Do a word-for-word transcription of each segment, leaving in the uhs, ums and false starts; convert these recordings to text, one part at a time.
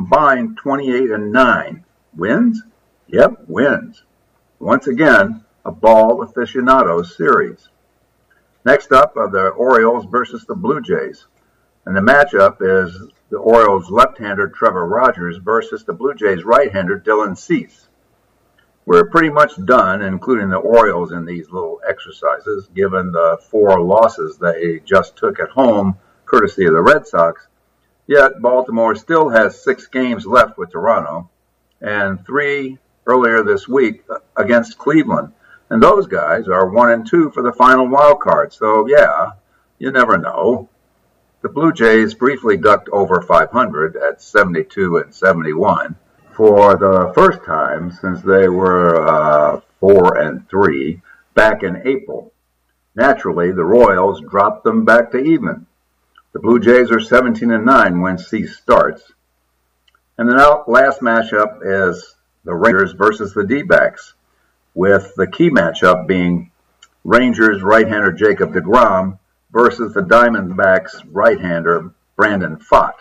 combined twenty-eight and nine. Wins? Yep, wins. Once again, a ball aficionados series. Next up are the Orioles versus the Blue Jays. And the matchup is the Orioles left-hander Trevor Rogers versus the Blue Jays right-hander Dylan Cease. We're pretty much done, including the Orioles in these little exercises, given the four losses they just took at home, courtesy of the Red Sox. Yet Baltimore still has six games left with Toronto, and three earlier this week against Cleveland. And those guys are one and two for the final wild card. So yeah, you never know. The Blue Jays briefly ducked over five hundred at seventy-two and seventy-one for the first time since they were uh, four and three back in April. Naturally, the Royals dropped them back to even. The Blue Jays are seventeen and nine when Cease starts. And the last matchup is the Rangers versus the D-backs, with the key matchup being Rangers right-hander Jacob deGrom versus the Diamondbacks right-hander Brandon Pfaadt.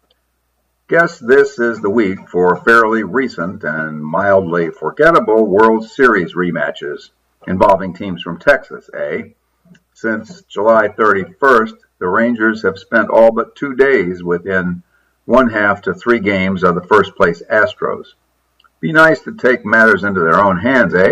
Guess this is the week for fairly recent and mildly forgettable World Series rematches involving teams from Texas, eh? Since July thirty-first, the Rangers have spent all but two days within one half to three games of the first-place Astros. Be nice to take matters into their own hands, eh?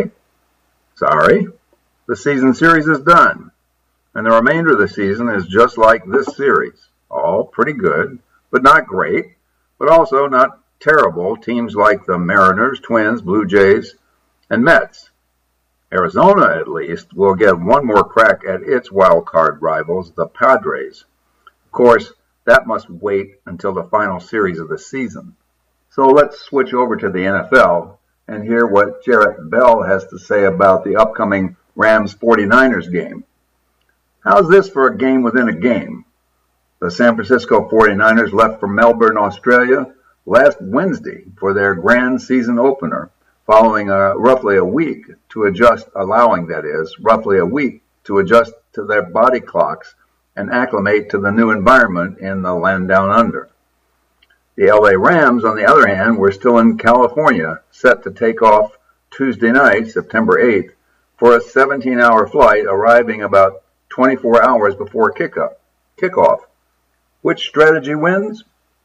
Sorry, the season series is done, and the remainder of the season is just like this series. All pretty good, but not great, but also not terrible teams like the Mariners, Twins, Blue Jays, and Mets. Arizona, at least, will get one more crack at its wild card rivals, the Padres. Of course, that must wait until the final series of the season. So let's switch over to the N F L and hear what Jarrett Bell has to say about the upcoming Rams forty-niners game. How's this for a game within a game? The San Francisco forty-niners left for Melbourne, Australia last Wednesday for their grand season opener, following a, roughly a week to adjust, allowing that is, roughly a week to adjust to their body clocks and acclimate to the new environment in the land down under. The L A Rams, on the other hand, were still in California, set to take off Tuesday night, September eighth, for a seventeen-hour flight arriving about twenty-four hours before kickoff. kickoff. Which strategy wins?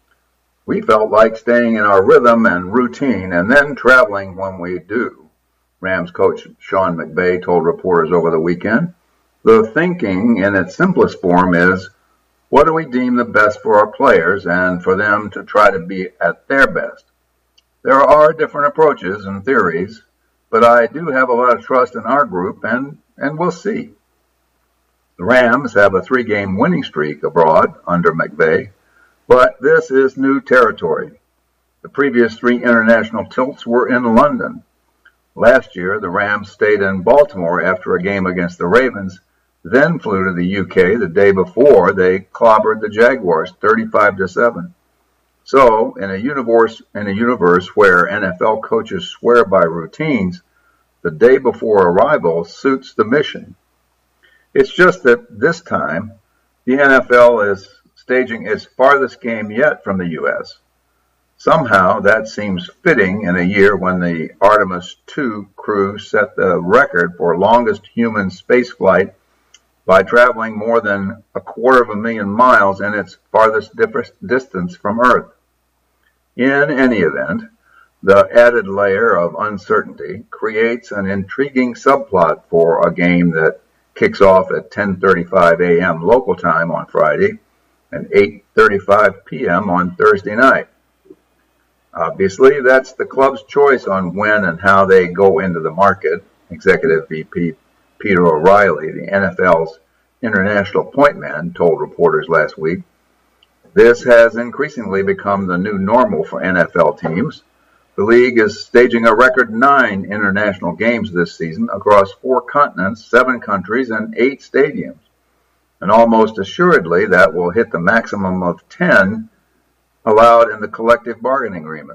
We felt like staying in our rhythm and routine and then traveling when we do, Rams coach Sean McVay told reporters over the weekend. The thinking in its simplest form is, what do we deem the best for our players and for them to try to be at their best? There are different approaches and theories, but I do have a lot of trust in our group, and, and we'll see. The Rams have a three-game winning streak abroad under McVay, but this is new territory. The previous three international tilts were in London. Last year, the Rams stayed in Baltimore after a game against the Ravens, then flew to the U K the day before they clobbered the Jaguars thirty-five to seven. So, in a universe in a universe where N F L coaches swear by routines, the day before arrival suits the mission. It's just that this time, the N F L is staging its farthest game yet from the U S. Somehow, that seems fitting in a year when the Artemis two crew set the record for longest human spaceflight by traveling more than a quarter of a million miles in its farthest distance from Earth. In any event, the added layer of uncertainty creates an intriguing subplot for a game that kicks off at ten thirty-five a.m. local time on Friday and eight thirty-five p.m. on Thursday night. Obviously, that's the club's choice on when and how they go into the market, Executive V P Peter O'Reilly, the N F L's international point man, told reporters last week. This has increasingly become the new normal for N F L teams. The league is staging a record nine international games this season across four continents, seven countries, and eight stadiums. And almost assuredly that will hit the maximum of ten allowed in the collective bargaining agreement.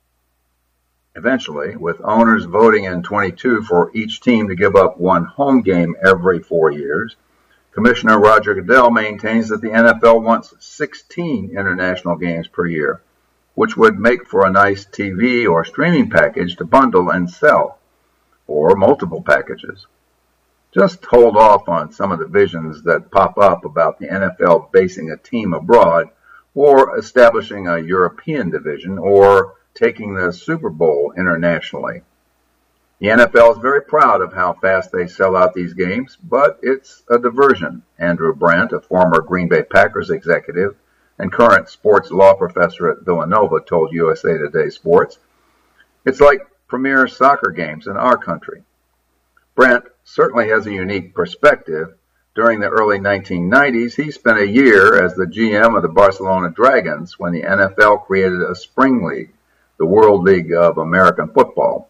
Eventually, with owners voting in twenty-two for each team to give up one home game every four years, Commissioner Roger Goodell maintains that the N F L wants sixteen international games per year, which would make for a nice T V or streaming package to bundle and sell, or multiple packages. Just hold off on some of the visions that pop up about the N F L basing a team abroad, or establishing a European division, or taking the Super Bowl internationally. The N F L is very proud of how fast they sell out these games, but it's a diversion. Andrew Brandt, a former Green Bay Packers executive and current sports law professor at Villanova, told U S A Today Sports, "It's like premier soccer games in our country." Brandt certainly has a unique perspective. During the early nineteen nineties, he spent a year as the G M of the Barcelona Dragons when the N F L created a spring league, the World League of American Football.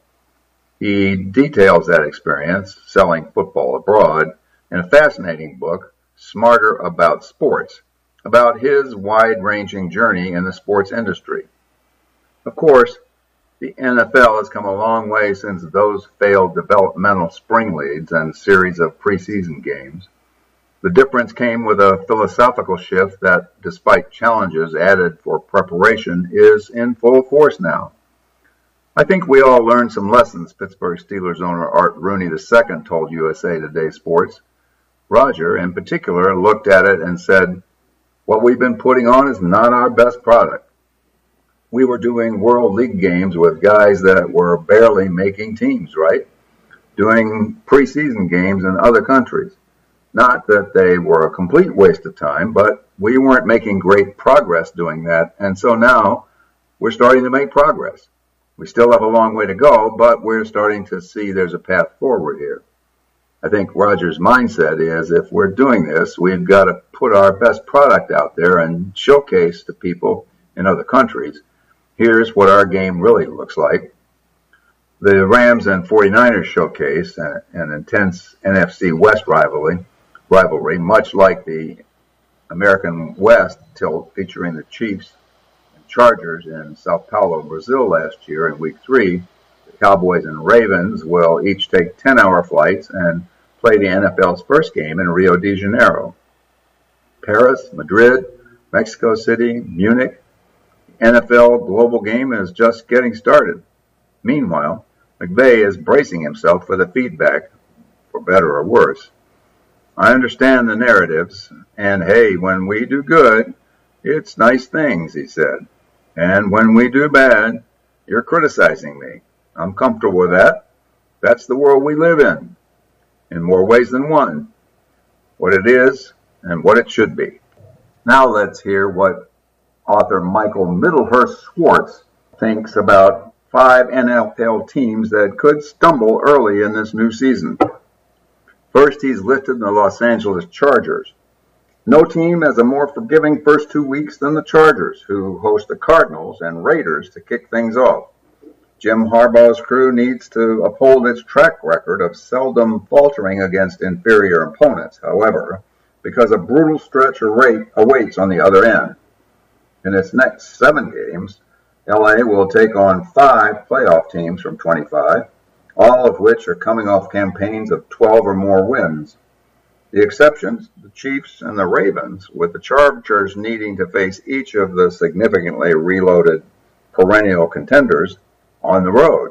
He details that experience, selling football abroad, in a fascinating book, Smarter About Sports, about his wide-ranging journey in the sports industry. Of course, the N F L has come a long way since those failed developmental spring leagues and series of preseason games. The difference came with a philosophical shift that, despite challenges added for preparation, is in full force now. I think we all learned some lessons, Pittsburgh Steelers owner Art Rooney the Second told U S A Today Sports. Roger, in particular, looked at it and said, "What we've been putting on is not our best product. We were doing World League games with guys that were barely making teams, right? Doing preseason games in other countries. Not that they were a complete waste of time, but we weren't making great progress doing that, and so now we're starting to make progress. We still have a long way to go, but we're starting to see there's a path forward here." I think Roger's mindset is, if we're doing this, we've got to put our best product out there and showcase to people in other countries, here's what our game really looks like. The Rams and forty-niners showcase an intense N F C West rivalry, rivalry, much like the American West tilt featuring the Chiefs and Chargers in Sao Paulo, Brazil last year in week three. The Cowboys and Ravens will each take ten-hour flights and play the N F L's first game in Rio de Janeiro. Paris, Madrid, Mexico City, Munich. The N F L global game is just getting started. Meanwhile, McVay is bracing himself for the feedback, for better or worse. "I understand the narratives, and hey, when we do good, it's nice things," he said. "And when we do bad, you're criticizing me. I'm comfortable with that. That's the world we live in, in more ways than one. What it is and what it should be." Now let's hear what author Michael Middlehurst Schwartz thinks about five N F L teams that could stumble early in this new season. First, he's listed the Los Angeles Chargers. No team has a more forgiving first two weeks than the Chargers, who host the Cardinals and Raiders to kick things off. Jim Harbaugh's crew needs to uphold its track record of seldom faltering against inferior opponents, however, because a brutal stretch awaits on the other end. In its next seven games, L A will take on five playoff teams from twenty-five, all of which are coming off campaigns of twelve or more wins. The exceptions, the Chiefs and the Ravens, with the Chargers needing to face each of the significantly reloaded perennial contenders on the road.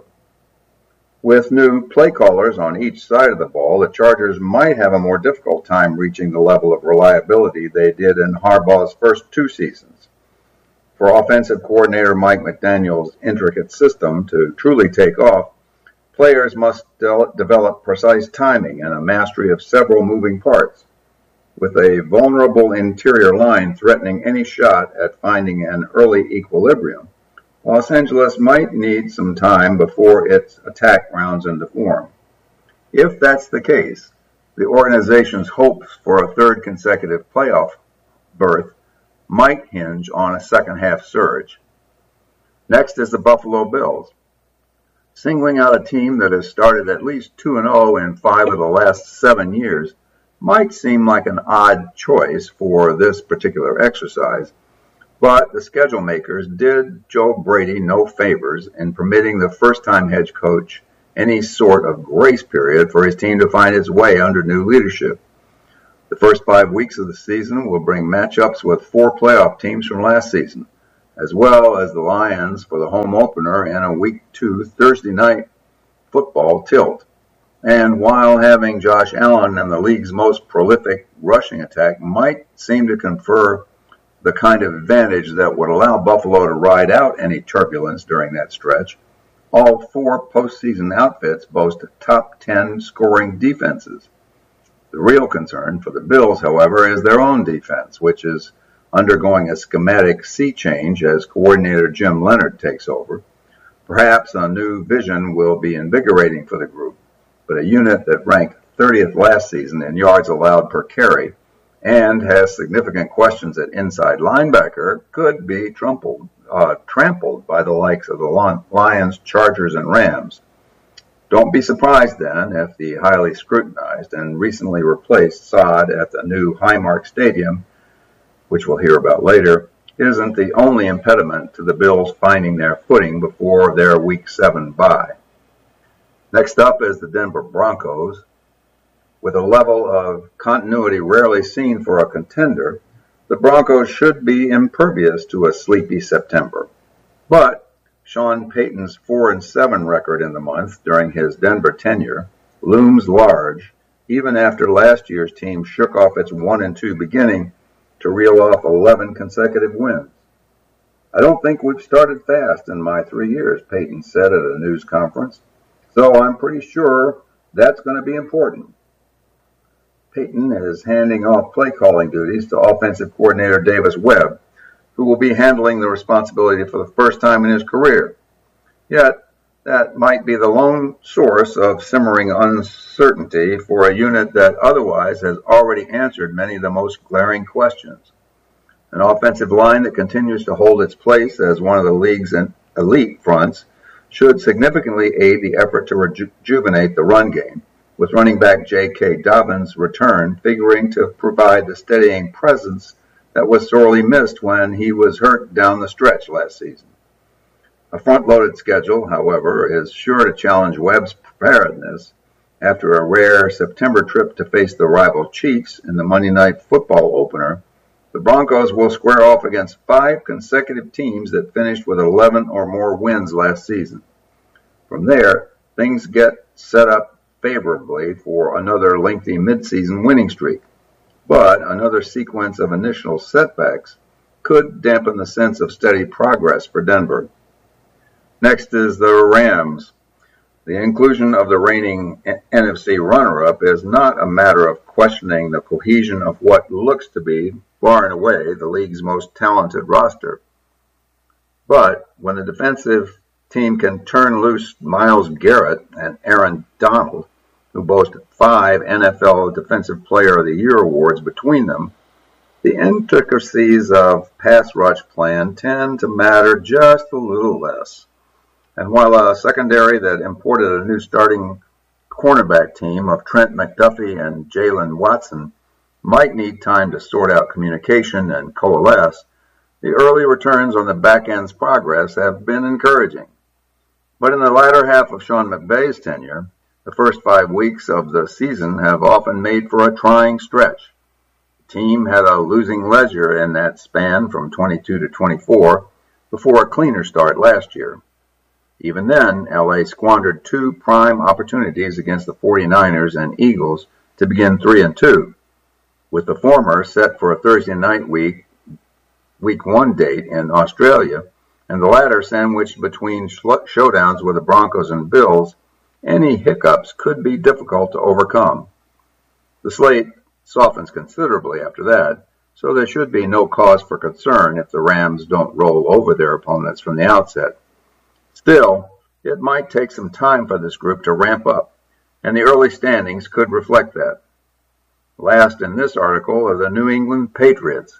With new play callers on each side of the ball, the Chargers might have a more difficult time reaching the level of reliability they did in Harbaugh's first two seasons. For offensive coordinator Mike McDaniel's intricate system to truly take off, players must de- develop precise timing and a mastery of several moving parts. With a vulnerable interior line threatening any shot at finding an early equilibrium, Los Angeles might need some time before its attack rounds into form. If that's the case, the organization's hopes for a third consecutive playoff berth might hinge on a second-half surge. Next is the Buffalo Bills. Singling out a team that has started at least two and oh in five of the last seven years might seem like an odd choice for this particular exercise, but the schedule makers did Joe Brady no favors in permitting the first-time head coach any sort of grace period for his team to find its way under new leadership. The first five weeks of the season will bring matchups with four playoff teams from last season, as well as the Lions for the home opener and a Week two Thursday night football tilt. And while having Josh Allen and the league's most prolific rushing attack might seem to confer the kind of advantage that would allow Buffalo to ride out any turbulence during that stretch, all four postseason outfits boast top ten scoring defenses. The real concern for the Bills, however, is their own defense, which is undergoing a schematic sea change as coordinator Jim Leonhard takes over. Perhaps a new vision will be invigorating for the group, but a unit that ranked thirtieth last season in yards allowed per carry and has significant questions at inside linebacker could be trampled, uh, trampled by the likes of the Lions, Chargers, and Rams. Don't be surprised then if the highly scrutinized and recently replaced sod at the new Highmark Stadium, which we'll hear about later, isn't the only impediment to the Bills finding their footing before their Week seven bye. Next up is the Denver Broncos. With a level of continuity rarely seen for a contender, the Broncos should be impervious to a sleepy September. But Sean Payton's four and seven record in the month during his Denver tenure looms large, even after last year's team shook off its one and two beginning to reel off eleven consecutive wins. I don't think we've started fast in my three years, Payton said at a news conference, so I'm pretty sure that's going to be important. Payton is handing off play calling duties to offensive coordinator Davis Webb, who will be handling the responsibility for the first time in his career. Yet, that might be the lone source of simmering uncertainty for a unit that otherwise has already answered many of the most glaring questions. An offensive line that continues to hold its place as one of the league's elite fronts should significantly aid the effort to rejuvenate the run game, with running back J K. Dobbins' return figuring to provide the steadying presence that was sorely missed when he was hurt down the stretch last season. A front-loaded schedule, however, is sure to challenge Webb's preparedness. After a rare September trip to face the rival Chiefs in the Monday Night Football opener, the Broncos will square off against five consecutive teams that finished with eleven or more wins last season. From there, things get set up favorably for another lengthy midseason winning streak. But another sequence of initial setbacks could dampen the sense of steady progress for Denver. Next is the Rams. The inclusion of the reigning N F C runner-up is not a matter of questioning the cohesion of what looks to be, far and away, the league's most talented roster. But when the defensive team can turn loose Myles Garrett and Aaron Donald, who boast five N F L Defensive Player of the Year awards between them, the intricacies of pass rush plan tend to matter just a little less. And while a secondary that imported a new starting cornerback team of Trent McDuffie and Jalen Watson might need time to sort out communication and coalesce, the early returns on the back end's progress have been encouraging. But in the latter half of Sean McVay's tenure, the first five weeks of the season have often made for a trying stretch. The team had a losing ledger in that span from twenty-two to twenty-four before a cleaner start last year. Even then, L A squandered two prime opportunities against the forty-niners and Eagles to begin three and two, with the former set for a Thursday night week, week one date in Australia, and the latter sandwiched between showdowns with the Broncos and Bills. Any hiccups could be difficult to overcome. The slate softens considerably after that, so there should be no cause for concern if the Rams don't roll over their opponents from the outset. Still, it might take some time for this group to ramp up, and the early standings could reflect that. Last in this article are the New England Patriots.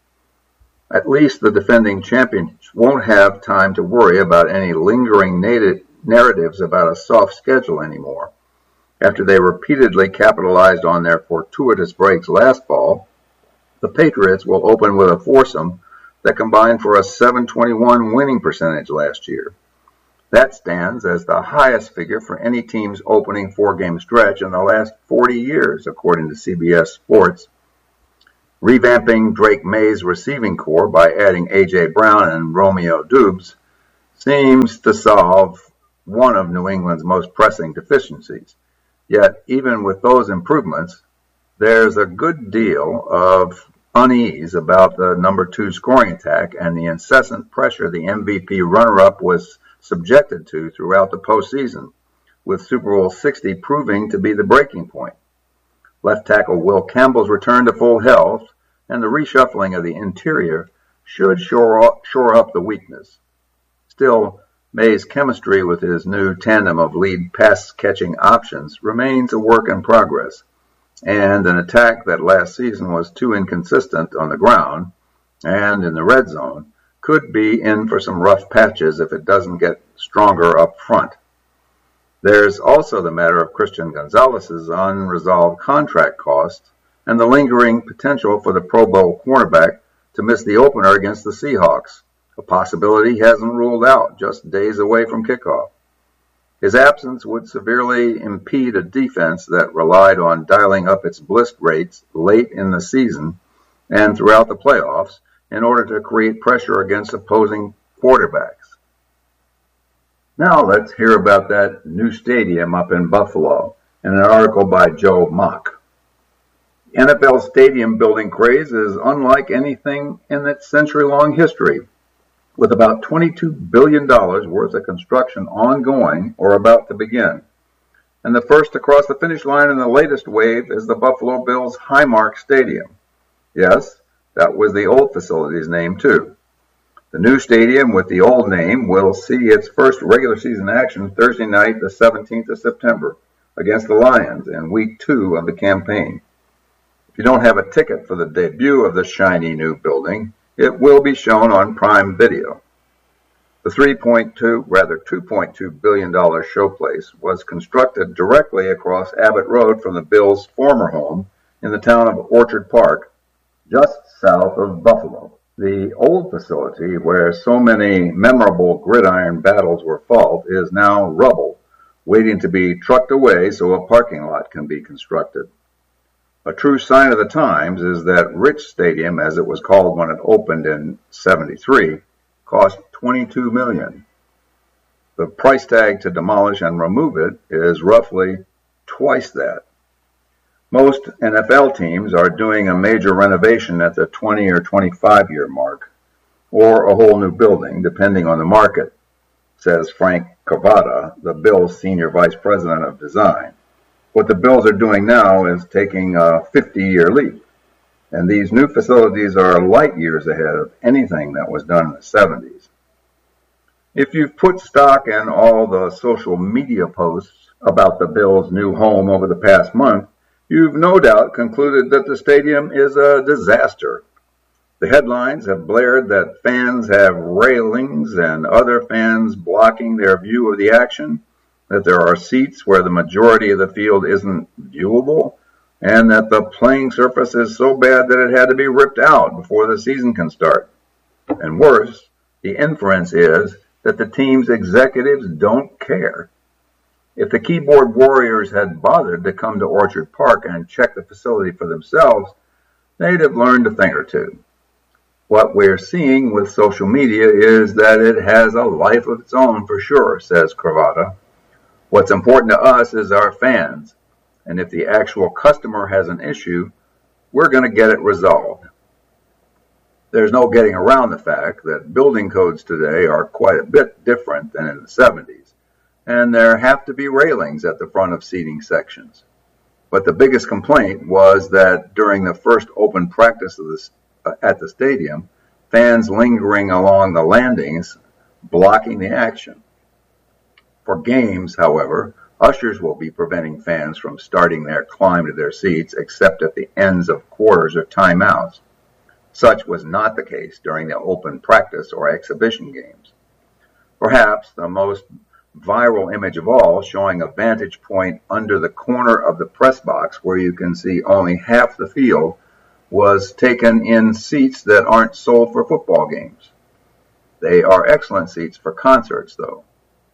At least the defending champions won't have time to worry about any lingering narratives about a soft schedule anymore. After they repeatedly capitalized on their fortuitous breaks last fall, the Patriots will open with a foursome that combined for a seven twenty-one winning percentage last year. That stands as the highest figure for any team's opening four-game stretch in the last forty years, according to C B S Sports. Revamping Drake May's receiving corps by adding A J. Brown and Romeo Doubs seems to solve one of New England's most pressing deficiencies. Yet, even with those improvements, there's a good deal of unease about the number two scoring attack and the incessant pressure the M V P runner-up was subjected to throughout the postseason, with Super Bowl sixty proving to be the breaking point. Left tackle Will Campbell's return to full health and the reshuffling of the interior should shore up, shore up the weakness. Still, May's chemistry with his new tandem of lead pass-catching options remains a work in progress, and an attack that last season was too inconsistent on the ground and in the red zone could be in for some rough patches if it doesn't get stronger up front. There's also the matter of Christian Gonzalez's unresolved contract costs and the lingering potential for the Pro Bowl cornerback to miss the opener against the Seahawks, a possibility he hasn't ruled out just days away from kickoff. His absence would severely impede a defense that relied on dialing up its blitz rates late in the season and throughout the playoffs in order to create pressure against opposing quarterbacks. Now let's hear about that new stadium up in Buffalo in an article by Joe Mock. The N F L stadium building craze is unlike anything in its century-long history, with about twenty-two billion dollars worth of construction ongoing or about to begin. And the first to cross the finish line in the latest wave is the Buffalo Bills Highmark Stadium. Yes, that was the old facility's name too. The new stadium with the old name will see its first regular season action Thursday night, the seventeenth of September, against the Lions in week two of the campaign. If you don't have a ticket for the debut of the shiny new building, it will be shown on Prime Video. The three point two, rather two point two billion dollars showplace was constructed directly across Abbott Road from the Bills' former home in the town of Orchard Park, just south of Buffalo. The old facility, where so many memorable gridiron battles were fought, is now rubble, waiting to be trucked away so a parking lot can be constructed. A true sign of the times is that Rich Stadium, as it was called when it opened in seventy-three, cost twenty-two million dollars. The price tag to demolish and remove it is roughly twice that. Most N F L teams are doing a major renovation at the twenty or twenty-five year mark, or a whole new building, depending on the market, says Frank Cavada, the Bills' senior vice president of design. What the Bills are doing now is taking a fifty year leap, and these new facilities are light years ahead of anything that was done in the seventies. If you've put stock in all the social media posts about the Bills' new home over the past month, you've no doubt concluded that the stadium is a disaster. The headlines have blared that fans have railings and other fans blocking their view of the action, that there are seats where the majority of the field isn't viewable, and that the playing surface is so bad that it had to be ripped out before the season can start. And worse, the inference is that the team's executives don't care. If the keyboard warriors had bothered to come to Orchard Park and check the facility for themselves, they'd have learned a thing or two. What we're seeing with social media is that it has a life of its own for sure, says Cravata. What's important to us is our fans, and if the actual customer has an issue, we're going to get it resolved. There's no getting around the fact that building codes today are quite a bit different than in the seventies, and there have to be railings at the front of seating sections. But the biggest complaint was that during the first open practice of this, uh, at the stadium, fans lingering along the landings, blocking the action. For games, however, ushers will be preventing fans from starting their climb to their seats except at the ends of quarters or timeouts. Such was not the case during the open practice or exhibition games. Perhaps the most viral image of all, showing a vantage point under the corner of the press box where you can see only half the field, was taken in seats that aren't sold for football games. They are excellent seats for concerts, though.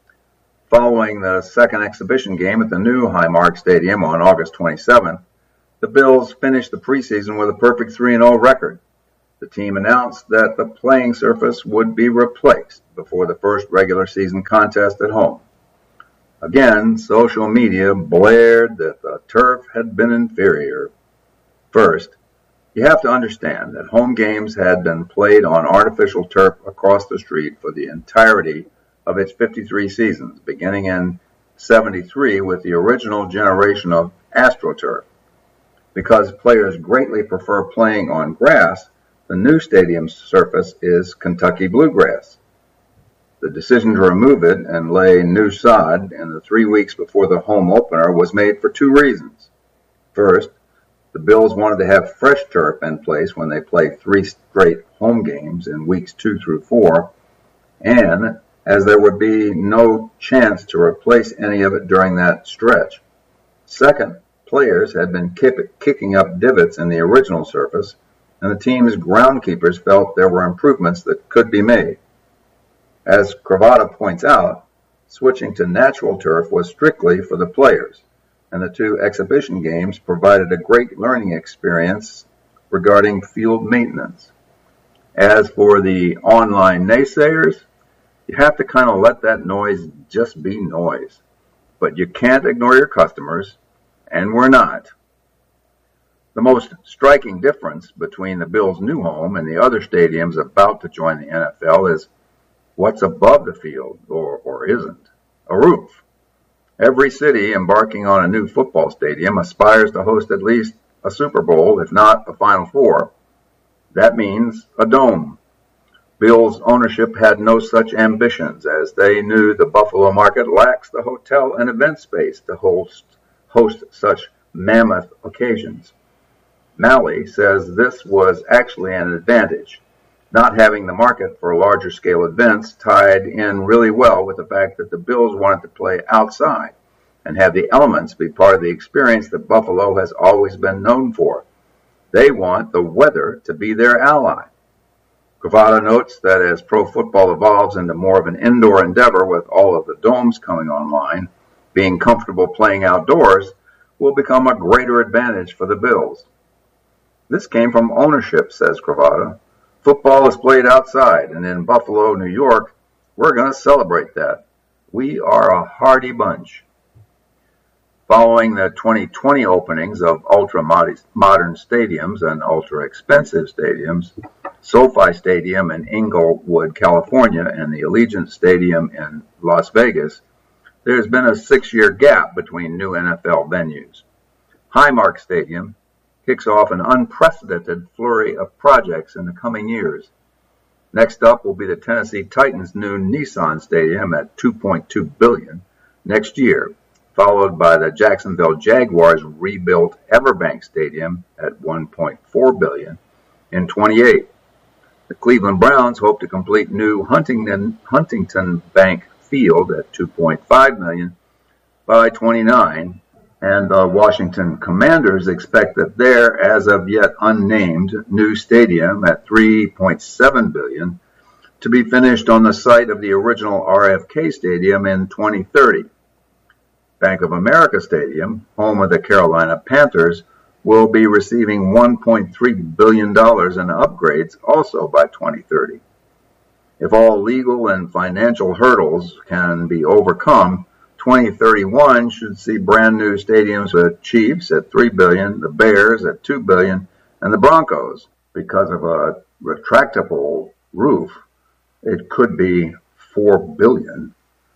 Following the second exhibition game at the new Highmark Stadium on August twenty-seventh, The Bills finished the preseason with a perfect three and oh record. The team announced that the playing surface would be replaced before the first regular season contest at home. Again, social media blared that the turf had been inferior. First, you have to understand that home games had been played on artificial turf across the street for the entirety of its fifty-three seasons, beginning in seventy-three with the original generation of AstroTurf. Because players greatly prefer playing on grass, the new stadium surface is Kentucky bluegrass. The decision to remove it and lay new sod in the three weeks before the home opener was made for two reasons. First, the Bills wanted to have fresh turf in place when they play three straight home games in weeks two through four, and as there would be no chance to replace any of it during that stretch. Second, players had been kicking up divots in the original surface, and the team's groundkeepers felt there were improvements that could be made. As Cravata points out, switching to natural turf was strictly for the players, and the two exhibition games provided a great learning experience regarding field maintenance. As for the online naysayers, you have to kind of let that noise just be noise. But you can't ignore your customers, and we're not. The most striking difference between the Bills' new home and the other stadiums about to join the N F L is what's above the field, or, or isn't, a roof. Every city embarking on a new football stadium aspires to host at least a Super Bowl, if not a Final Four. That means a dome. Bills ownership had no such ambitions, as they knew the Buffalo market lacks the hotel and event space to host, host such mammoth occasions. Malley says this was actually an advantage. Not having the market for larger scale events tied in really well with the fact that the Bills wanted to play outside and have the elements be part of the experience that Buffalo has always been known for. They want the weather to be their ally. Cravata notes that as pro football evolves into more of an indoor endeavor with all of the domes coming online, being comfortable playing outdoors will become a greater advantage for the Bills. This came from ownership, says Cravata. Football is played outside, and in Buffalo, New York, we're going to celebrate that. We are a hardy bunch. Following the twenty twenty openings of ultra-modern stadiums and ultra-expensive stadiums, SoFi Stadium in Inglewood, California, and the Allegiant Stadium in Las Vegas, there's been a six-year gap between new N F L venues. Highmark Stadium kicks off an unprecedented flurry of projects in the coming years. Next up will be the Tennessee Titans' new Nissan Stadium at two point two billion dollars next year, followed by the Jacksonville Jaguars' rebuilt Everbank Stadium at one point four billion dollars in twenty-eight. The Cleveland Browns hope to complete new Huntington, Huntington Bank Field at two point five million dollars by twenty-nine, and the Washington Commanders expect that their as of yet unnamed new stadium at three point seven billion dollars to be finished on the site of the original R F K Stadium in twenty thirty. Bank of America Stadium, home of the Carolina Panthers, will be receiving one point three billion dollars in upgrades also by twenty thirty. If all legal and financial hurdles can be overcome, twenty thirty-one should see brand new stadiums with Chiefs at three billion dollars, the Bears at two billion dollars, and the Broncos, because of a retractable roof, it could be four billion dollars.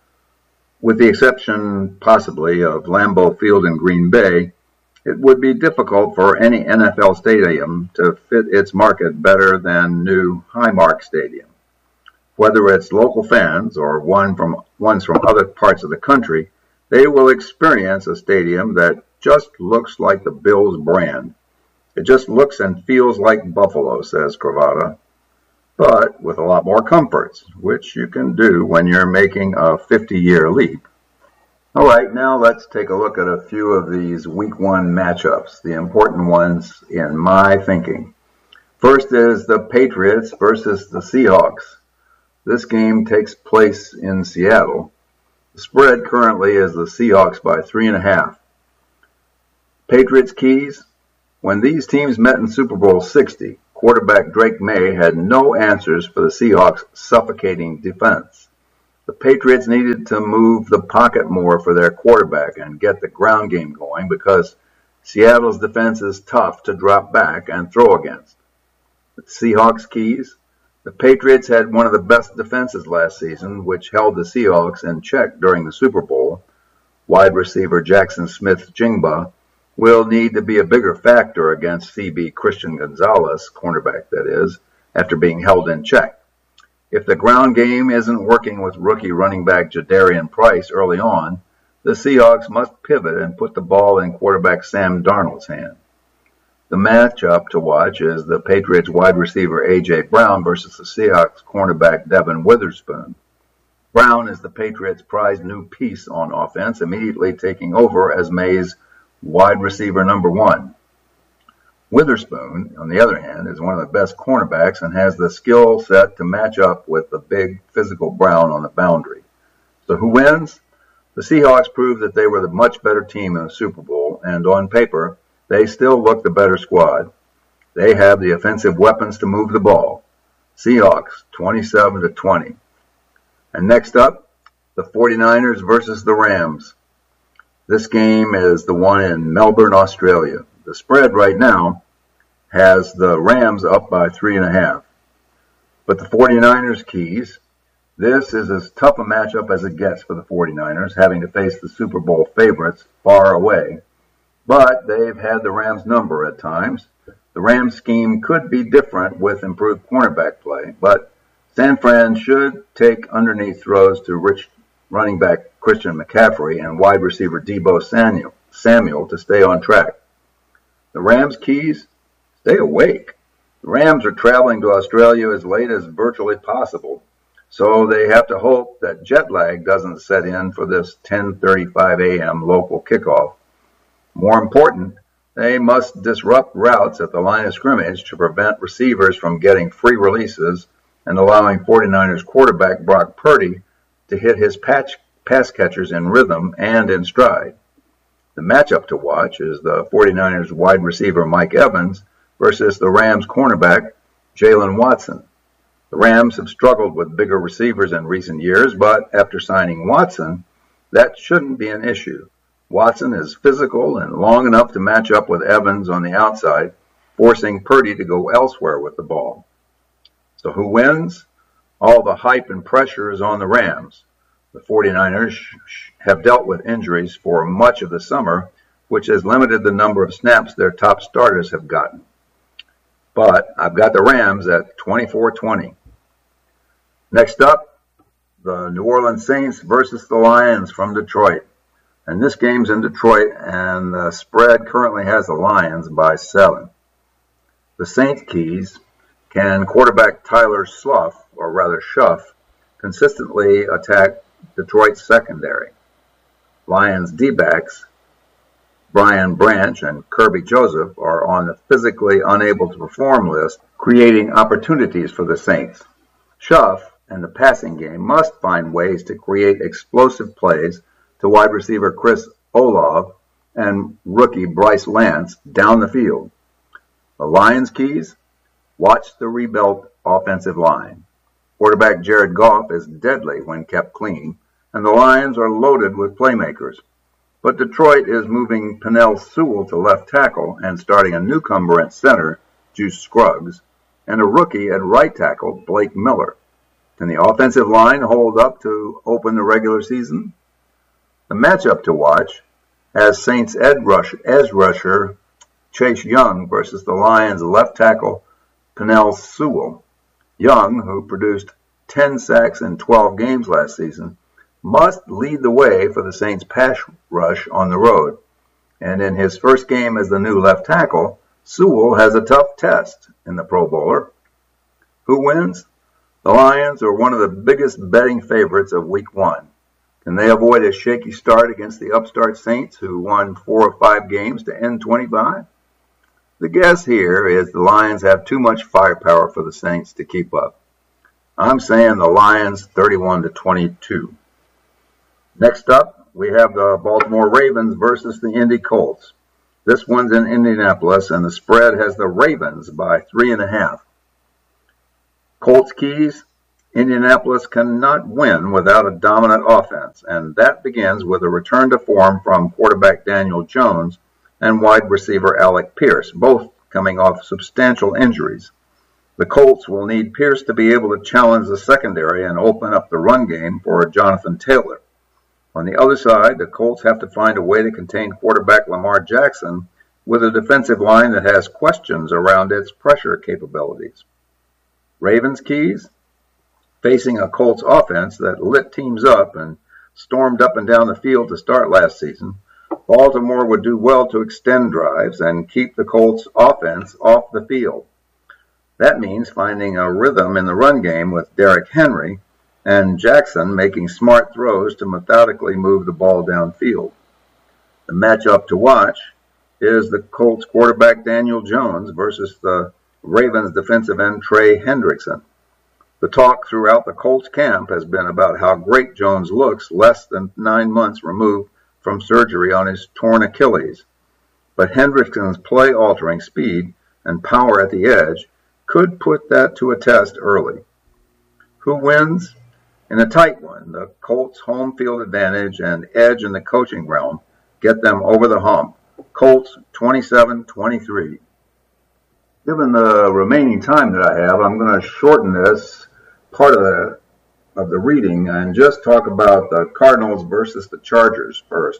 With the exception, possibly, of Lambeau Field in Green Bay, it would be difficult for any N F L stadium to fit its market better than new Highmark Stadium. Whether it's local fans or one from ones from other parts of the country, they will experience a stadium that just looks like the Bills brand. It just looks and feels like Buffalo, says Cravata, but with a lot more comforts, which you can do when you're making a fifty-year leap. All right, now let's take a look at a few of these week one matchups, the important ones in my thinking. First is the Patriots versus the Seahawks. This game takes place in Seattle. The spread currently is the Seahawks by three and a half. Patriots keys: When these teams met in Super Bowl sixty, quarterback Drake May had no answers for the Seahawks' suffocating defense. The Patriots needed to move the pocket more for their quarterback and get the ground game going because Seattle's defense is tough to drop back and throw against. The Seahawks keys: the Patriots had one of the best defenses last season, which held the Seahawks in check during the Super Bowl. Wide receiver Jackson Smith-Njigba will need to be a bigger factor against C B Christian Gonzalez, cornerback that is, after being held in check. If the ground game isn't working with rookie running back Jadarian Price early on, the Seahawks must pivot and put the ball in quarterback Sam Darnold's hand. The matchup to watch is the Patriots wide receiver A J. Brown versus the Seahawks cornerback Devin Witherspoon. Brown is the Patriots' prized new piece on offense, immediately taking over as May's wide receiver number one. Witherspoon, on the other hand, is one of the best cornerbacks and has the skill set to match up with the big physical Brown on the boundary. So who wins? The Seahawks proved that they were the much better team in the Super Bowl, and on paper, they still look the better squad. They have the offensive weapons to move the ball. Seahawks, twenty-seven to twenty. And next up, the 49ers versus the Rams. This game is the one in Melbourne, Australia. The spread right now has the Rams up by three and a half. But the 49ers keys: this is as tough a matchup as it gets for the 49ers, having to face the Super Bowl favorites far away. But they've had the Rams' number at times. The Rams' scheme could be different with improved cornerback play, but San Fran should take underneath throws to rich running back Christian McCaffrey and wide receiver Deebo Samuel, Samuel to stay on track. The Rams' keys: stay awake. The Rams are traveling to Australia as late as virtually possible, so they have to hope that jet lag doesn't set in for this ten thirty-five a.m. local kickoff. More important, they must disrupt routes at the line of scrimmage to prevent receivers from getting free releases and allowing 49ers quarterback Brock Purdy to hit his patch, pass catchers in rhythm and in stride. The matchup to watch is the 49ers wide receiver Mike Evans versus the Rams cornerback Jalen Watson. The Rams have struggled with bigger receivers in recent years, but after signing Watson, that shouldn't be an issue. Watson is physical and long enough to match up with Evans on the outside, forcing Purdy to go elsewhere with the ball. So who wins? All the hype and pressure is on the Rams. The 49ers have dealt with injuries for much of the summer, which has limited the number of snaps their top starters have gotten. But I've got the Rams at twenty-four twenty. Next up, the New Orleans Saints versus the Lions from Detroit. And this game's in Detroit, and the spread currently has the Lions by seven. The Saints keys: can quarterback Tyler Slough, or rather Schuff, consistently attack Detroit's secondary? Lions D-backs Brian Branch and Kirby Joseph are on the physically unable to perform list, creating opportunities for the Saints. Schuff and the passing game must find ways to create explosive plays to wide receiver Chris Olave and rookie Bryce Lance down the field. The Lions keys: watch the rebuilt offensive line. Quarterback Jared Goff is deadly when kept clean, and the Lions are loaded with playmakers. But Detroit is moving Penei Sewell to left tackle and starting a newcomer at center, Juice Scruggs, and a rookie at right tackle, Blake Miller. Can the offensive line hold up to open the regular season? The matchup to watch has Saints edge rusher Chase Young versus the Lions left tackle Penei Sewell. Young, who produced ten sacks in twelve games last season, must lead the way for the Saints pass rush on the road. And in his first game as the new left tackle, Sewell has a tough test in the Pro Bowler. Who wins? The Lions are one of the biggest betting favorites of week one. Can they avoid a shaky start against the upstart Saints, who won four or five games to end twenty-five? The guess here is the Lions have too much firepower for the Saints to keep up. I'm saying the Lions thirty-one to twenty-two. Next up, we have the Baltimore Ravens versus the Indy Colts. This one's in Indianapolis, and the spread has the Ravens by three and a half. Colts keys: Indianapolis cannot win without a dominant offense, and that begins with a return to form from quarterback Daniel Jones and wide receiver Alec Pierce, both coming off substantial injuries. The Colts will need Pierce to be able to challenge the secondary and open up the run game for Jonathan Taylor. On the other side, the Colts have to find a way to contain quarterback Lamar Jackson with a defensive line that has questions around its pressure capabilities. Ravens keys: facing a Colts offense that lit teams up and stormed up and down the field to start last season, Baltimore would do well to extend drives and keep the Colts offense off the field. That means finding a rhythm in the run game with Derrick Henry and Jackson making smart throws to methodically move the ball downfield. The matchup to watch is the Colts quarterback Daniel Jones versus the Ravens defensive end Trey Hendrickson. The talk throughout the Colts camp has been about how great Jones looks less than nine months removed from surgery on his torn Achilles. But Hendrickson's play-altering speed and power at the edge could put that to a test early. Who wins? In a tight one, the Colts' home field advantage and edge in the coaching realm get them over the hump. Colts twenty-seven twenty-three. Given the remaining time that I have, I'm going to shorten this part of the of the reading and just talk about the Cardinals versus the Chargers first.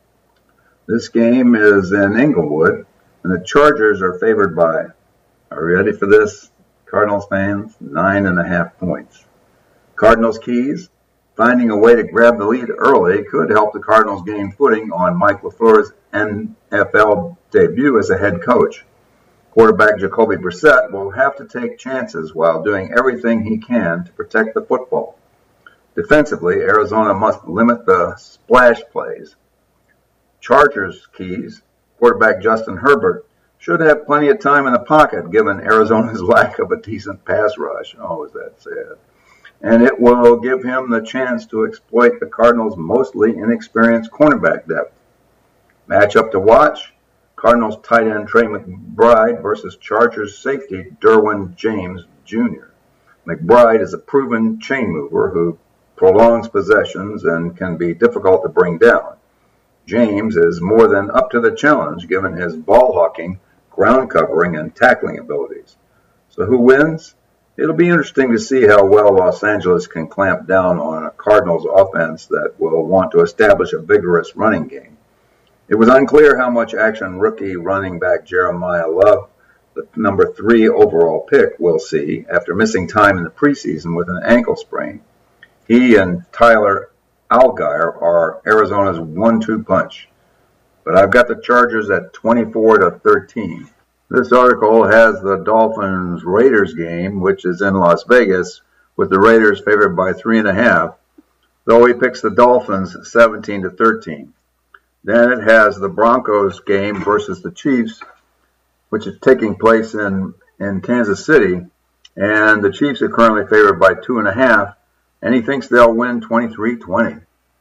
This game is in Inglewood, and the Chargers are favored by, are you ready for this, Cardinals fans? Nine and a half points. Cardinals keys: finding a way to grab the lead early could help the Cardinals gain footing on Mike LaFleur's N F L debut as a head coach. Quarterback Jacoby Brissett will have to take chances while doing everything he can to protect the football. Defensively, Arizona must limit the splash plays. Chargers keys: quarterback Justin Herbert should have plenty of time in the pocket given Arizona's lack of a decent pass rush. Oh, is that sad. And it will give him the chance to exploit the Cardinals' mostly inexperienced cornerback depth. Matchup to watch: Cardinals tight end Trey McBride versus Chargers safety Derwin James Junior McBride is a proven chain mover who prolongs possessions and can be difficult to bring down. James is more than up to the challenge given his ball hawking, ground covering, and tackling abilities. So who wins? It'll be interesting to see how well Los Angeles can clamp down on a Cardinals offense that will want to establish a vigorous running game. It was unclear how much action rookie running back Jeremiah Love, the number three overall pick, will see after missing time in the preseason with an ankle sprain. He and Tyler Algier are Arizona's one two punch. But I've got the Chargers at twenty-four to thirteen. This article has the Dolphins-Raiders game, which is in Las Vegas, with the Raiders favored by three and a half, though he picks the Dolphins seventeen to thirteen. Then it has the Broncos game versus the Chiefs, which is taking place in, in Kansas City, and the Chiefs are currently favored by two and a half, and he thinks they'll win twenty-three twenty.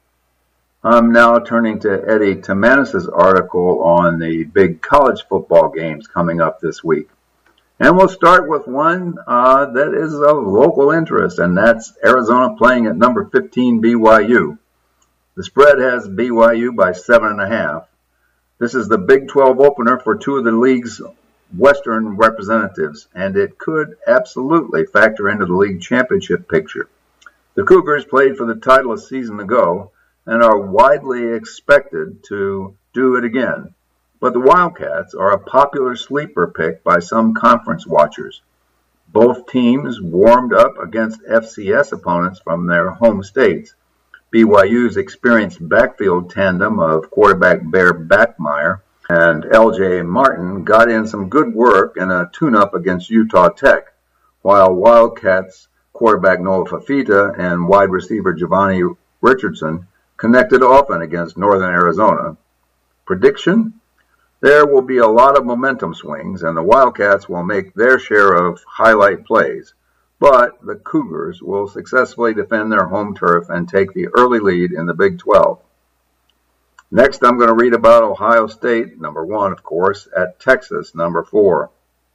I'm now turning to Eddie Timanis' article on the big college football games coming up this week. And we'll start with one uh, that is of local interest, and that's Arizona playing at number fifteen B Y U. The spread has B Y U by seven and a half. This is the Big twelve opener for two of the league's Western representatives, and it could absolutely factor into the league championship picture. The Cougars played for the title a season ago and are widely expected to do it again. But the Wildcats are a popular sleeper pick by some conference watchers. Both teams warmed up against F C S opponents from their home states. B Y U's experienced backfield tandem of quarterback Bear Backmeyer and L J Martin got in some good work in a tune-up against Utah Tech, while Wildcats quarterback Noah Fafita and wide receiver Giovanni Richardson connected often against Northern Arizona. Prediction? There will be a lot of momentum swings, and the Wildcats will make their share of highlight plays, but the Cougars will successfully defend their home turf and take the early lead in the Big twelve. Next, I'm going to read about Ohio State, number one, of course, at Texas, number four.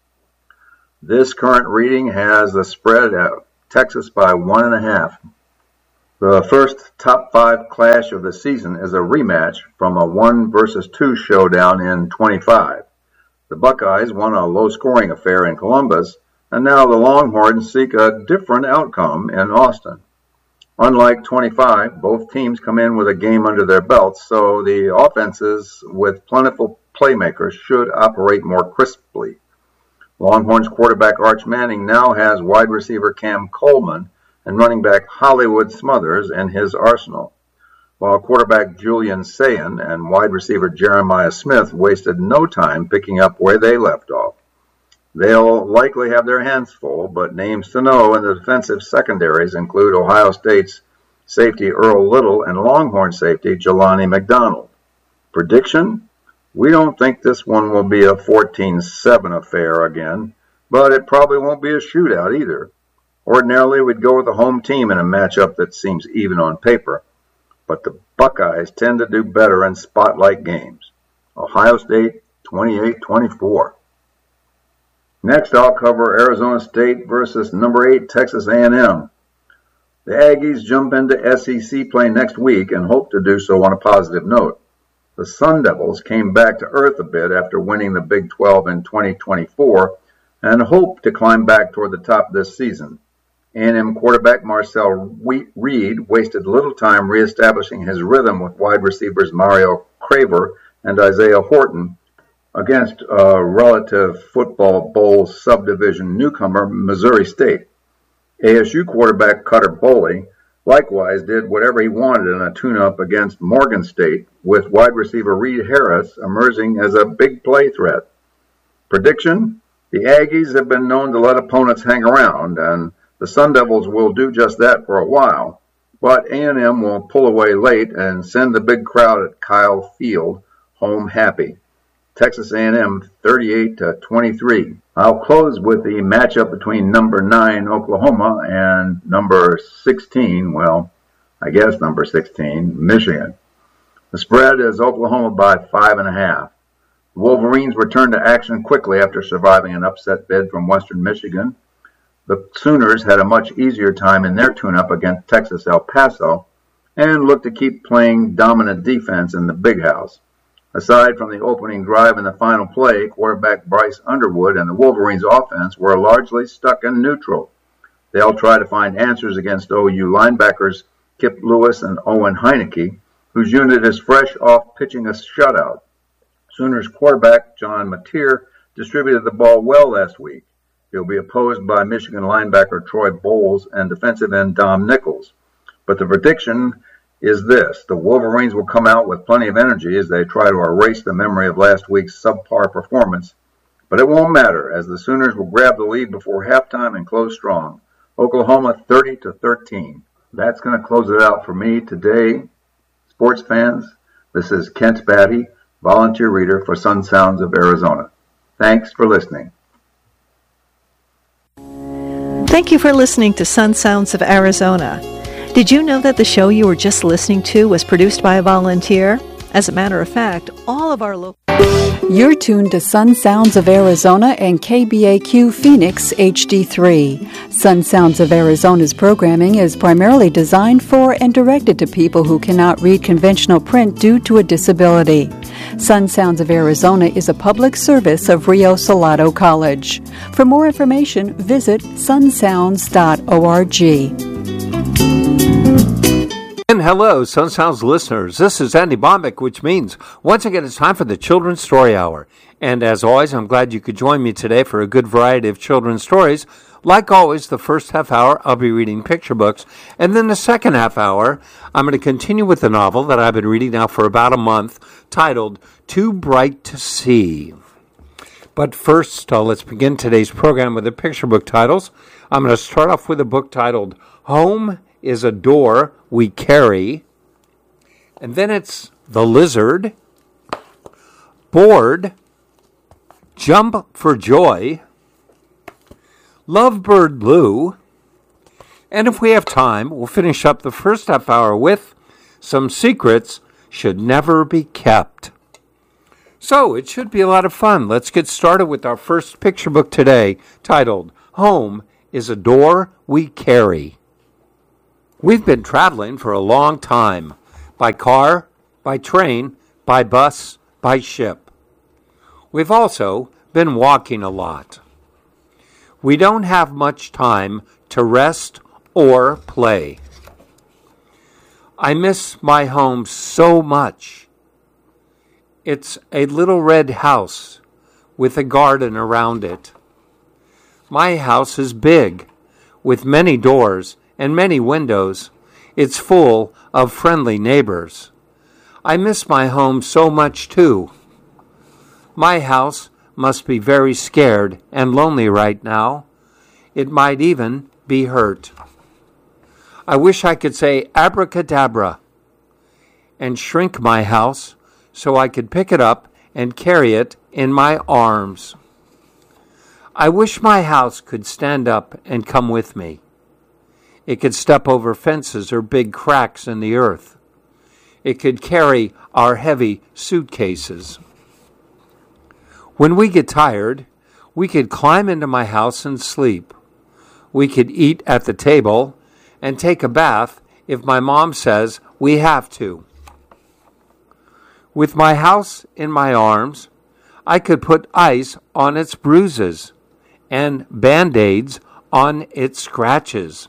This current reading has the spread at Texas by one and a half. The first top five clash of the season is a rematch from a one versus two showdown in twenty-five. The Buckeyes won a low-scoring affair in Columbus, and now the Longhorns seek a different outcome in Austin. Unlike twenty-five, both teams come in with a game under their belts, so the offenses with plentiful playmakers should operate more crisply. Longhorns quarterback Arch Manning now has wide receiver Cam Coleman and running back Hollywood Smothers in his arsenal, while quarterback Julian Sayin and wide receiver Jeremiah Smith wasted no time picking up where they left off. They'll likely have their hands full, but names to know in the defensive secondaries include Ohio State's safety Earl Little and Longhorn safety Jelani McDonald. Prediction? We don't think this one will be a fourteen seven affair again, but it probably won't be a shootout either. Ordinarily, we'd go with the home team in a matchup that seems even on paper, but the Buckeyes tend to do better in spotlight games. Ohio State twenty-eight twenty-four. Next, I'll cover Arizona State versus number eight Texas A and M. The Aggies jump into S E C play next week and hope to do so on a positive note. The Sun Devils came back to earth a bit after winning the Big twelve in twenty twenty-four and hope to climb back toward the top this season. A and M quarterback Marcel Reed wasted little time reestablishing his rhythm with wide receivers Mario Craver and Isaiah Horton against a relative football bowl subdivision newcomer, Missouri State. A S U quarterback Cutter Boley likewise did whatever he wanted in a tune-up against Morgan State, with wide receiver Reed Harris emerging as a big play threat. Prediction? The Aggies have been known to let opponents hang around, and the Sun Devils will do just that for a while, but A and M will pull away late and send the big crowd at Kyle Field home happy. Texas A and M thirty-eight to twenty-three. I'll close with the matchup between number nine Oklahoma and number sixteen, well, I guess number sixteen, Michigan. The spread is Oklahoma by five and a half. The Wolverines returned to action quickly after surviving an upset bid from Western Michigan. The Sooners had a much easier time in their tune-up against Texas El Paso and looked to keep playing dominant defense in the Big House. Aside from the opening drive and the final play, quarterback Bryce Underwood and the Wolverines' offense were largely stuck in neutral. They'll try to find answers against O U linebackers Kip Lewis and Owen Heineke, whose unit is fresh off pitching a shutout. Sooners quarterback John Mateer distributed the ball well last week. He'll be opposed by Michigan linebacker Troy Bowles and defensive end Dom Nichols. But the prediction is this: the Wolverines will come out with plenty of energy as they try to erase the memory of last week's subpar performance. But it won't matter, as the Sooners will grab the lead before halftime and close strong. Oklahoma thirty to thirteen. That's going to close it out for me today. Sports fans, this is Kent Batty, volunteer reader for Sun Sounds of Arizona. Thanks for listening. Thank you for listening to Sun Sounds of Arizona. Did you know that the show you were just listening to was produced by a volunteer? As a matter of fact, all of our local... You're tuned to Sun Sounds of Arizona and K B A Q Phoenix H D three. Sun Sounds of Arizona's programming is primarily designed for and directed to people who cannot read conventional print due to a disability. Sun Sounds of Arizona is a public service of Rio Salado College. For more information, visit sun sounds dot org. And hello, Sun Sounds listeners. This is Andy Bombeck, which means once again it's time for the Children's Story Hour. And as always, I'm glad you could join me today for a good variety of children's stories. Like always, the first half hour, I'll be reading picture books. And then the second half hour, I'm going to continue with the novel that I've been reading now for about a month, titled Too Bright to See. But first, uh, let's begin today's program with the picture book titles. I'm going to start off with a book titled Home is a Door We Carry. And then it's The Lizard, Bored, Jump for Joy, Lovebird Lou, and if we have time, we'll finish up the first half hour with Some Secrets should never be kept. So, it should be a lot of fun. Let's get started with our first picture book today, titled, Home is a Door We Carry. We've been traveling for a long time, by car, by train, by bus, by ship. We've also been walking a lot. We don't have much time to rest or play. I miss my home so much. It's a little red house with a garden around it. My house is big, with many doors and many windows. It's full of friendly neighbors. I miss my home so much too. My house must be very scared and lonely right now. It might even be hurt. I wish I could say abracadabra and shrink my house so I could pick it up and carry it in my arms. I wish my house could stand up and come with me. It could step over fences or big cracks in the earth. It could carry our heavy suitcases. When we get tired, we could climb into my house and sleep. We could eat at the table and take a bath if my mom says we have to. With my house in my arms, I could put ice on its bruises and Band-Aids on its scratches.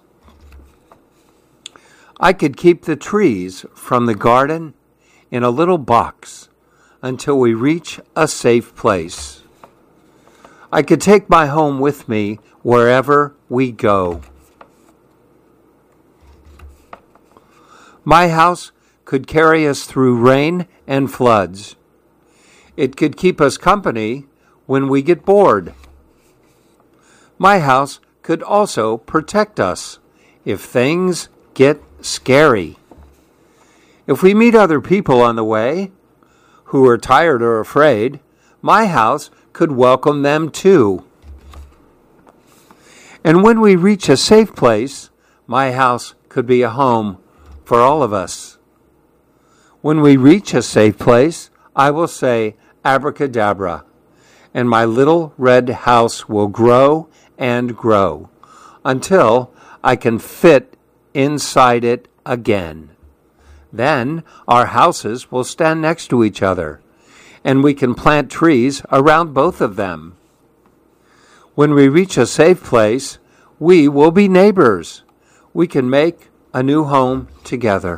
I could keep the trees from the garden in a little box until we reach a safe place. I could take my home with me wherever we go. My house could carry us through rain and floods. It could keep us company when we get bored. My house could also protect us if things get scary. If we meet other people on the way who are tired or afraid, my house could welcome them too. And when we reach a safe place, my house could be a home for all of us. When we reach a safe place, I will say abracadabra, and my little red house will grow and grow until I can fit inside it again. Then our houses will stand next to each other, and we can plant trees around both of them. When we reach a safe place, we will be neighbors. We can make a new home together.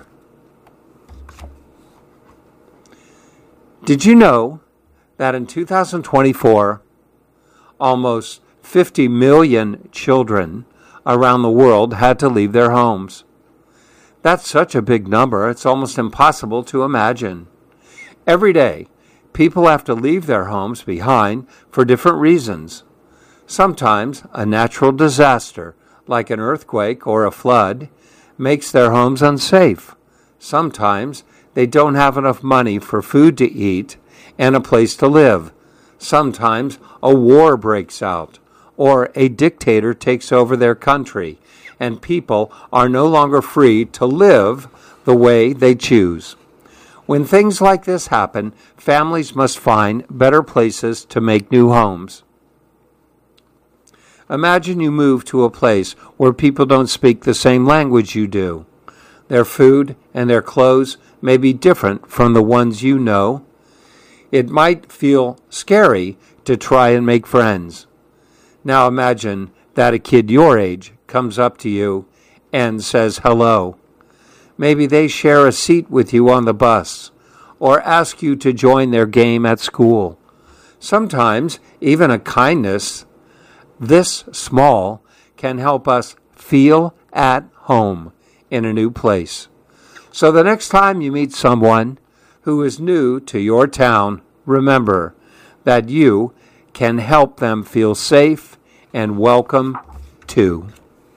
Did you know that in two thousand twenty-four, almost fifty million children around the world had to leave their homes? That's such a big number, it's almost impossible to imagine. Every day, people have to leave their homes behind for different reasons. Sometimes a natural disaster, like an earthquake or a flood, makes their homes unsafe. Sometimes they don't have enough money for food to eat and a place to live. Sometimes a war breaks out, or a dictator takes over their country, and people are no longer free to live the way they choose. When things like this happen, families must find better places to make new homes. Imagine you move to a place where people don't speak the same language you do. Their food and their clothes may be different from the ones you know. It might feel scary to try and make friends. Now imagine that a kid your age comes up to you and says hello. Maybe they share a seat with you on the bus or ask you to join their game at school. Sometimes even a kindness this small can help us feel at home in a new place. So the next time you meet someone who is new to your town, remember that you can help them feel safe and welcome too.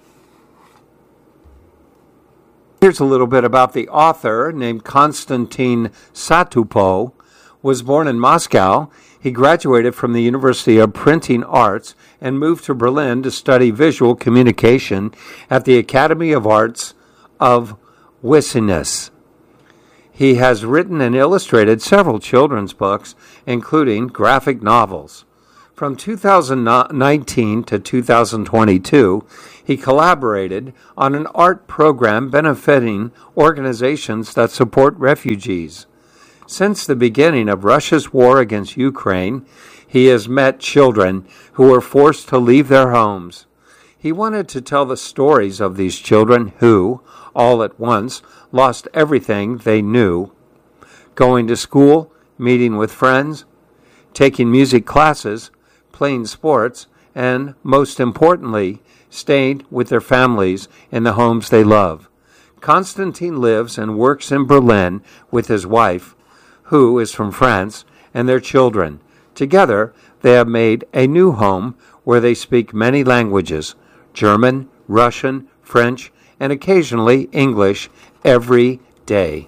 Here's a little bit about the author named Konstantin Satuppo. Was born in Moscow. He graduated from the University of Printing Arts and moved to Berlin to study visual communication at the Academy of Arts of Wisseness. He has written and illustrated several children's books, including graphic novels. From two thousand nineteen to two thousand twenty-two, he collaborated on an art program benefiting organizations that support refugees. Since the beginning of Russia's war against Ukraine, he has met children who were forced to leave their homes. He wanted to tell the stories of these children who, all at once, lost everything they knew. Going to school, meeting with friends, taking music classes, playing sports, and, most importantly, staying with their families in the homes they love. Constantine lives and works in Berlin with his wife, who is from France, and their children. Together, they have made a new home where they speak many languages, German, Russian, French, and occasionally English every day.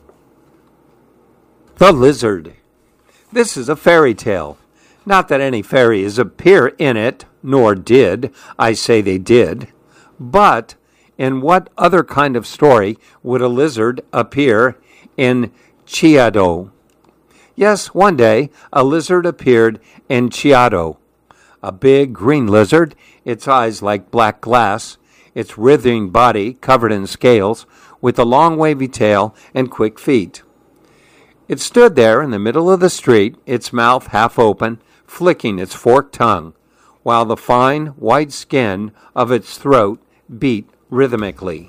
The Lizard. This is a fairy tale. Not that any fairies appear in it, nor did, I say they did, but in what other kind of story would a lizard appear in Chiado? Yes, one day a lizard appeared in Chiado. A big green lizard, its eyes like black glass, its writhing body covered in scales, with a long wavy tail and quick feet. It stood there in the middle of the street, its mouth half open, flicking its forked tongue, while the fine white skin of its throat beat rhythmically.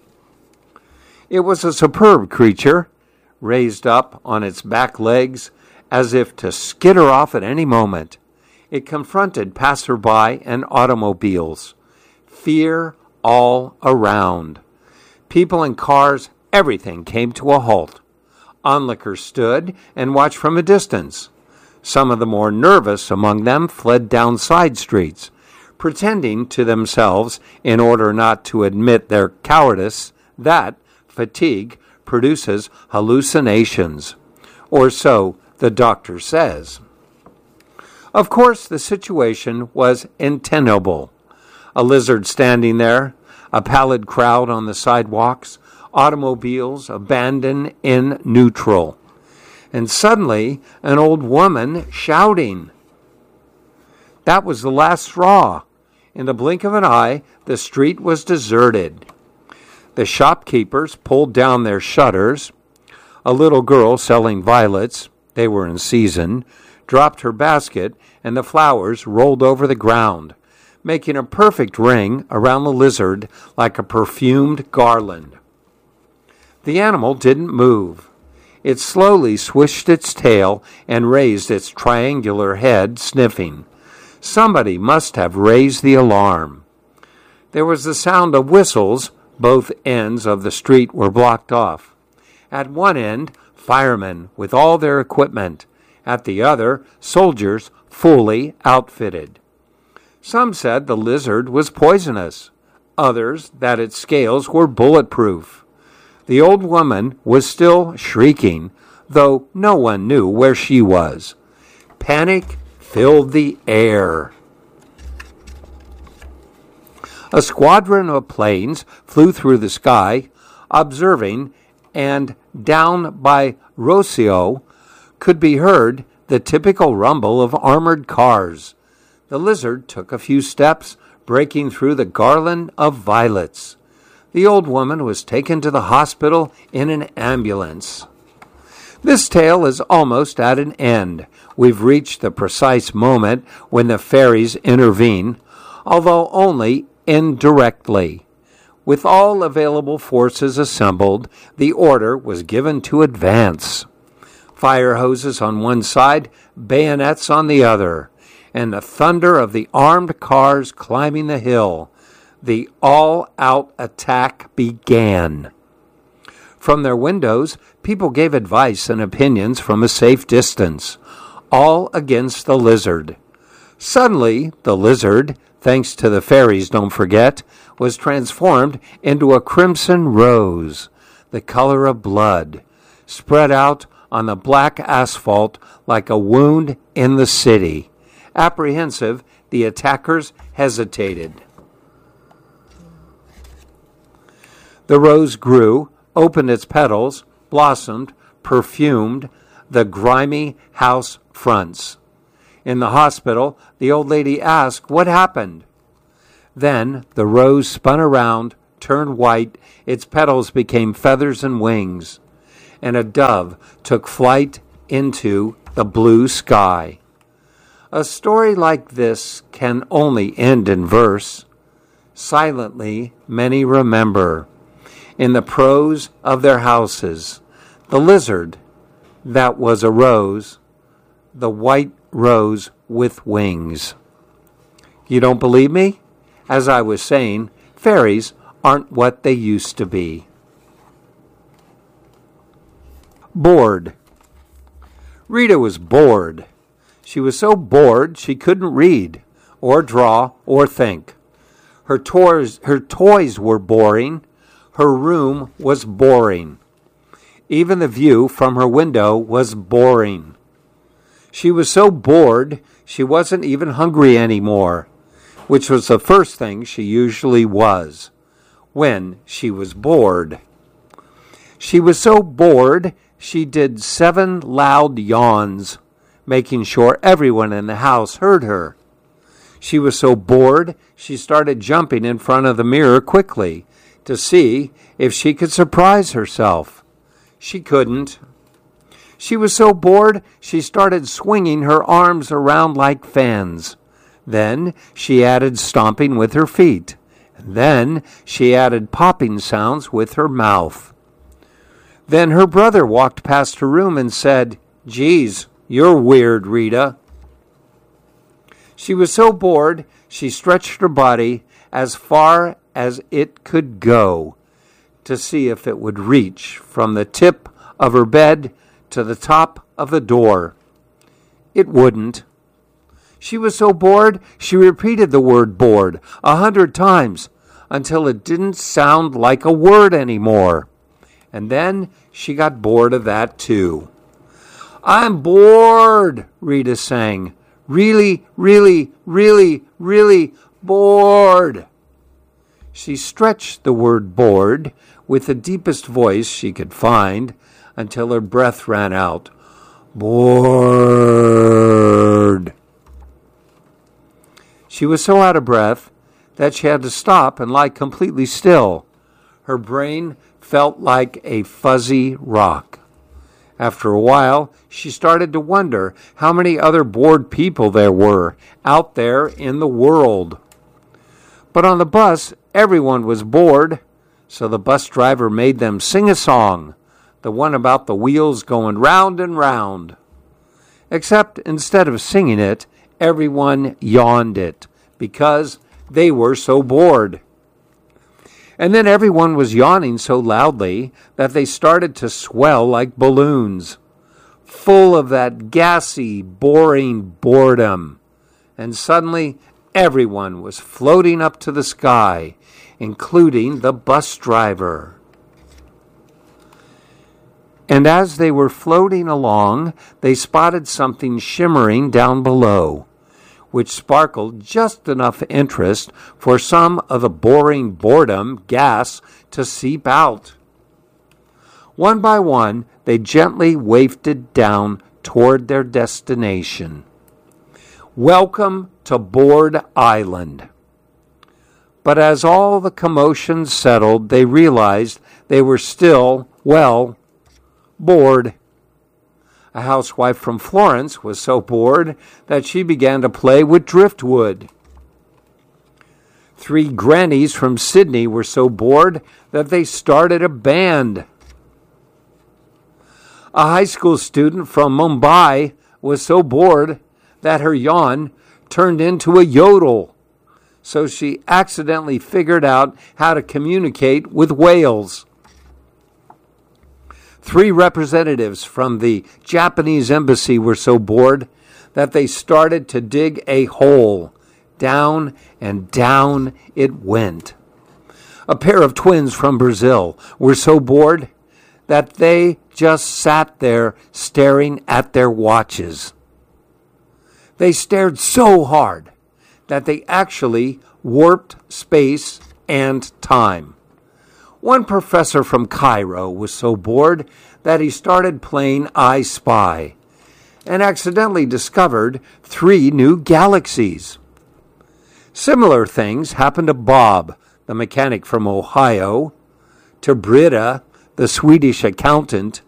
It was a superb creature, raised up on its back legs as if to skitter off at any moment. It confronted passerby and automobiles. Fear all around. People and cars, everything came to a halt. Onlookers stood and watched from a distance. Some of the more nervous among them fled down side streets, pretending to themselves, in order not to admit their cowardice, that fatigue produces hallucinations, or so the doctor says. Of course, the situation was untenable. A lizard standing there, a pallid crowd on the sidewalks, automobiles abandoned in neutral, and suddenly an old woman shouting. That was the last straw. In the blink of an eye, the street was deserted. The shopkeepers pulled down their shutters. A little girl selling violets, they were in season, dropped her basket, and the flowers rolled over the ground, making a perfect ring around the lizard like a perfumed garland. The animal didn't move. It slowly swished its tail and raised its triangular head, sniffing. Somebody must have raised the alarm. There was the sound of whistles. Both ends of the street were blocked off. At one end, firemen with all their equipment. At the other, soldiers fully outfitted. Some said the lizard was poisonous. Others that its scales were bulletproof. The old woman was still shrieking, though no one knew where she was. Panic filled the air. A squadron of planes flew through the sky, observing, and down by Rossio could be heard the typical rumble of armored cars. The lizard took a few steps, breaking through the garland of violets. The old woman was taken to the hospital in an ambulance. This tale is almost at an end. We've reached the precise moment when the fairies intervene, although only indirectly. With all available forces assembled, the order was given to advance. Fire hoses on one side, bayonets on the other, and the thunder of the armed cars climbing the hill. The all-out attack began. From their windows, people gave advice and opinions from a safe distance, all against the lizard. Suddenly, the lizard, thanks to the fairies, don't forget, was transformed into a crimson rose, the color of blood, spread out on the black asphalt like a wound in the city. Apprehensive, the attackers hesitated. The rose grew, opened its petals, blossomed, perfumed the grimy house fronts. In the hospital, the old lady asked what happened. Then the rose spun around, turned white, its petals became feathers and wings, and a dove took flight into the blue sky. A story like this can only end in verse. Silently, many remember, in the prose of their houses, the lizard that was a rose, the white rose with wings. You don't believe me? As I was saying, fairies aren't what they used to be. Bored. Rita was bored. She was so bored she couldn't read, or draw, or think. Her toys, her toys were boring. Her room was boring. Even the view from her window was boring. She was so bored she wasn't even hungry anymore, which was the first thing she usually was when she was bored. She was so bored she did seven loud yawns, making sure everyone in the house heard her. She was so bored she started jumping in front of the mirror quickly to see if she could surprise herself. She couldn't. She was so bored she started swinging her arms around like fans. Then she added stomping with her feet. And then she added popping sounds with her mouth. Then her brother walked past her room and said, "Geez, you're weird, Rita." She was so bored she stretched her body as far as it could go to see if it would reach from the tip of her bed to the top of the door. It wouldn't. She was so bored she repeated the word bored a hundred times until it didn't sound like a word anymore. And then she got bored of that too. "I'm bored," Rita sang. "Really, really, really, really bored." She stretched the word bored with the deepest voice she could find until her breath ran out. Bored. She was so out of breath that she had to stop and lie completely still. Her brain felt like a fuzzy rock. After a while, she started to wonder how many other bored people there were out there in the world. But on the bus, everyone was bored, so the bus driver made them sing a song, the one about the wheels going round and round. Except instead of singing it, everyone yawned it because they were so bored. And then everyone was yawning so loudly that they started to swell like balloons, full of that gassy, boring boredom. And suddenly everyone was floating up to the sky, including the bus driver. And as they were floating along, they spotted something shimmering down below, which sparkled just enough interest for some of the boring boredom gas to seep out. One by one, they gently wafted down toward their destination. Welcome to Bored Island. But as all the commotion settled, they realized they were still, well, bored. A housewife from Florence was so bored that she began to play with driftwood. Three grannies from Sydney were so bored that they started a band. A high school student from Mumbai was so bored that her yawn turned into a yodel, so she accidentally figured out how to communicate with whales. Three representatives from the Japanese embassy were so bored that they started to dig a hole. Down and down it went. A pair of twins from Brazil were so bored that they just sat there staring at their watches. They stared so hard that they actually warped space and time. One professor from Cairo was so bored that he started playing I Spy and accidentally discovered three new galaxies. Similar things happened to Bob, the mechanic from Ohio, to Britta, the Swedish accountant,